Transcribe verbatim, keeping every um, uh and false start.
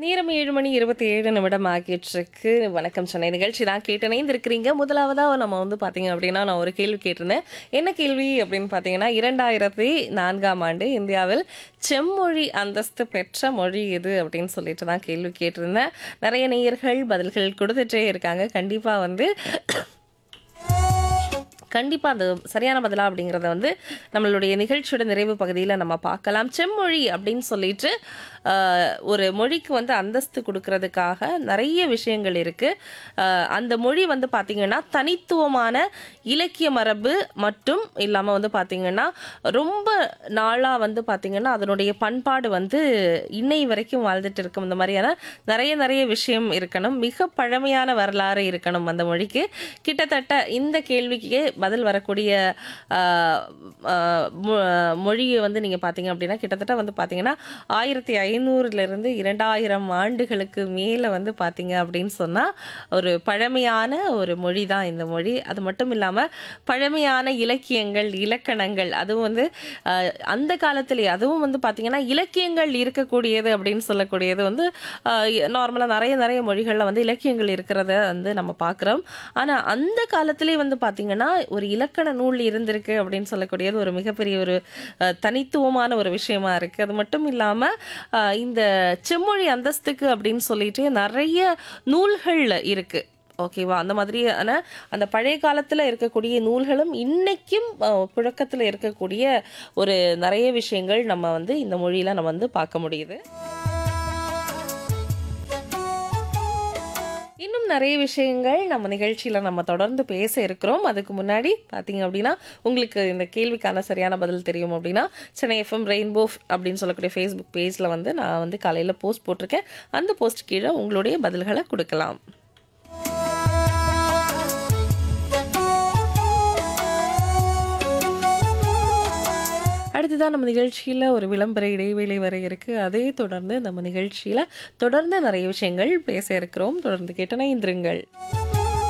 நேரம் ஏழு மணி இருபத்தி ஏழு நிமிடம் ஆகிட்டிருக்கு. வணக்கம் சென்னை நிகழ்ச்சி தான் கேட்டு இணைந்திருக்கிறீங்க. முதலாவதா நம்ம வந்து பார்த்தீங்க அப்படின்னா, நான் ஒரு கேள்வி கேட்டிருந்தேன். என்ன கேள்வி அப்படின்னு பார்த்தீங்கன்னா, இரண்டாயிரத்து நான்காம் ஆண்டு இந்தியாவில் செம்மொழி அந்தஸ்து பெற்ற மொழி எது அப்படின்னு சொல்லிட்டு தான் கேள்வி கேட்டிருந்தேன். நிறைய நேயர்கள் பதில்கள் கொடுத்துட்டே இருக்காங்க. கண்டிப்பா வந்து கண்டிப்பா அது சரியான பதிலா அப்படிங்கிறத வந்து நம்மளுடைய நிகழ்ச்சியோட நிறைவு பகுதியில நம்ம பார்க்கலாம். செம்மொழி அப்படின்னு சொல்லிட்டு அ ஒரு மொழிக்கு வந்து அந்தஸ்து குடுக்கிறதுக்காக நெறைய விஷயங்கள் இருக்கு. அ அந்த மொழி வந்து பார்த்தீங்கன்னா, தனித்துவமான இலக்கிய மரபு மட்டும் இல்லாம வந்து பார்த்தீங்கன்னா, ரொம்ப நாளா வந்து பார்த்தீங்கன்னா, அதனுடைய பண்பாடு வந்து இன்னை வரைக்கும் வாழ்ந்துட்டு இருக்கும். இந்த மாதிரியான நெறைய நெறைய விஷயம் இருக்கணும். மிக பழமையான வரலாறு இருக்கணும் அந்த மொழிக்கு. கிட்டத்தட்ட இந்த கேள்விக்கு பதில் வரக்கூடிய அ அ மொ மொழிய வந்து நீங்க பார்த்தீங்க அப்படின்னா, கிட்டத்தட்ட வந்து பார்த்தீங்கன்னா, ஆயிரத்து ஐநூறிலிருந்து இரண்டாயிரம் ஆண்டுகளுக்கு மேல வந்து பார்த்தீங்க அப்படின்னு சொன்னா, ஒரு பழமையான ஒரு மொழி தான் இந்த மொழி. அது மட்டும் இல்லாம பழமையான இலக்கியங்கள், இலக்கணங்கள் அதுவும் வந்து அ அந்த காலத்திலேயே அதுவும் வந்து பார்த்தீங்கன்னா, இலக்கியங்கள் இருக்கக்கூடியது அப்படின்னு சொல்லக்கூடியது வந்து அ நார்மலா நெறைய நெறைய மொழிகள்ல வந்து இலக்கியங்கள் இருக்கிறத வந்து நம்ம பார்க்குறோம். ஆனா அந்த காலத்திலே வந்து பார்த்தீங்கன்னா, ஒரு இலக்கண நூல் இருந்திருக்கு அப்படின்னு சொல்லக்கூடியது ஒரு மிகப்பெரிய ஒரு அ தனித்துவமான ஒரு விஷயமா இருக்கு. அது மட்டும் இல்லாம அ இந்த செம்மொழி அந்தஸ்துக்கு அப்படின்னு சொல்லிட்டு நெறைய நூல்கள் இருக்கு. ஓகேவா? அந்த மாதிரியான அந்த பழைய காலத்துல இருக்கக்கூடிய நூல்களும் இன்னைக்கும் அ புழக்கத்துல இருக்கக்கூடிய ஒரு நெறைய விஷயங்கள் நம்ம வந்து இந்த மொழியில நம்ம வந்து பார்க்க முடியுது. இன்னும் நிறைய விஷயங்கள் நம்ம நிகழ்ச்சியில நம்ம தொடர்ந்து பேச இருக்கிறோம். அதுக்கு முன்னாடி பார்த்தீங்க அப்படின்னா, உங்களுக்கு இந்த கேள்விக்கான சரியான பதில் தெரியும் அப்படின்னா, சென்னை எஃப்எம் ரெயின்போ அப்படின்னு சொல்லக்கூடிய ஃபேஸ்புக் பேஜ்ல வந்து நான் வந்து காலையில போஸ்ட் போட்டிருக்கேன். அந்த போஸ்ட் கீழ உங்களுடைய பதில்கள குடுக்கலாம். அடுத்ததான் நம்ம நிகழ்ச்சியில ஒரு விளம்பர இடைவேளை வர இருக்கு. அதே தொடர்ந்து நம்ம நிகழ்ச்சியில தொடர்ந்து நிறைய விஷயங்கள் பேச இருக்கிறோம். தொடர்ந்து கேட்டு இணைந்திருங்கள்.